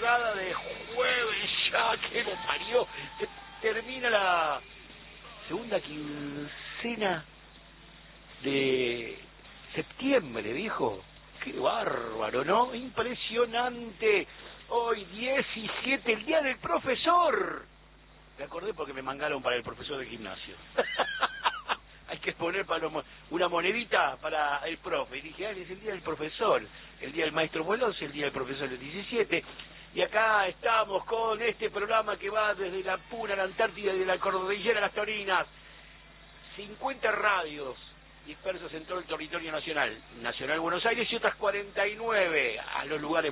madrugada de jueves ya, que lo parió. Termina la segunda quincena de septiembre, viejo. Qué bárbaro, ¿no? Impresionante. Hoy 17, el día del profesor. Me acordé porque me mangaron para el profesor de gimnasio. Hay que poner para una monedita para el profe. Y dije, es el día del profesor, el día del maestro Vuelos, el día del profesor del 17. Y acá estamos con este programa que va desde la Puna, la Antártida y de la Cordillera a las Torinas. 50 radios dispersos en todo el territorio nacional. Nacional Buenos Aires y otras 49 a los lugares